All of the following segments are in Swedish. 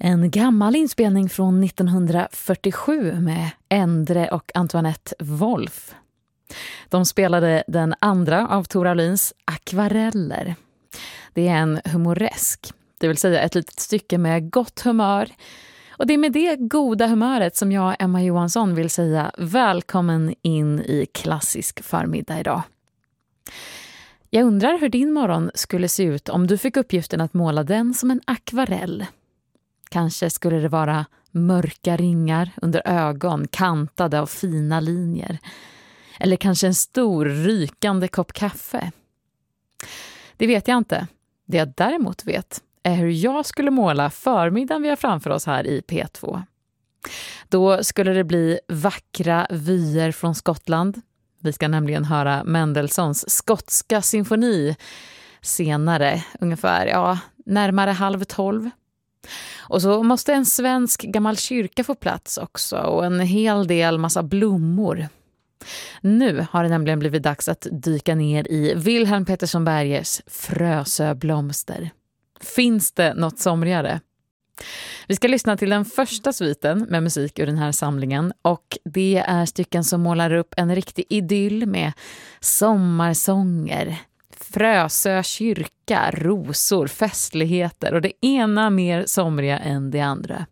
En gammal inspelning från 1947 med Endre och Antoinette Wolf. De spelade den andra av Tor Aulins Akvareller. Det är en humoresk, det vill säga ett litet stycke med gott humör. Och det är med det goda humöret som jag, Emma Johansson, vill säga välkommen in i klassisk förmiddag idag. Jag undrar hur din morgon skulle se ut om du fick uppgiften att måla den som en akvarell. Kanske skulle det vara mörka ringar under ögon kantade av fina linjer. Eller kanske en stor rykande kopp kaffe. Det vet jag inte. Det jag däremot vet är hur jag skulle måla förmiddagen vi har framför oss här i P2. Då skulle det bli vackra vyer från Skottland. Vi ska nämligen höra Mendelssohns skotska symfoni senare, ungefär, närmare 11:30. Och så måste en svensk gammal kyrka få plats också och en hel del massa blommor. Nu har det nämligen blivit dags att dyka ner i Wilhelm Petersson Bergers Frösöblomster. Finns det något somrigare? Vi ska lyssna till den första sviten med musik ur den här samlingen och det är stycken som målar upp en riktig idyll med sommarsånger, Frösö kyrka, rosor, festligheter och det ena mer somriga än det andra.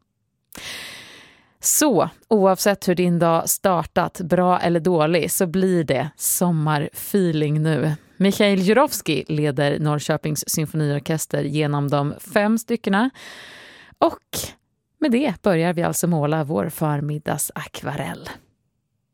Så, oavsett hur din dag startat, bra eller dålig, så blir det sommarfeeling nu. Mikhail Jurovski leder Norrköpings symfoniorkester genom de 5 styckena. Och med det börjar vi alltså måla vår förmiddagsakvarell.